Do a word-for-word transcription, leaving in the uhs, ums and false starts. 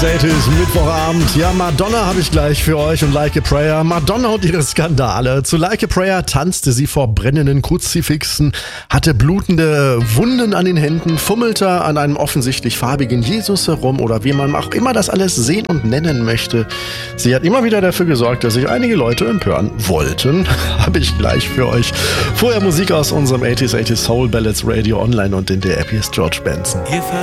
achtziger, Mittwochabend. Ja, Madonna habe ich gleich für euch und Like a Prayer. Madonna und ihre Skandale. Zu Like a Prayer tanzte sie vor brennenden Kruzifixen, hatte blutende Wunden an den Händen, fummelte an einem offensichtlich farbigen Jesus herum oder wie man auch immer das alles sehen und nennen möchte. Sie hat immer wieder dafür gesorgt, dass sich einige Leute empören wollten. Habe ich gleich für euch. Vorher Musik aus unserem achtziger, achtziger Soul Ballads Radio Online und in der App. Hier ist George Benson.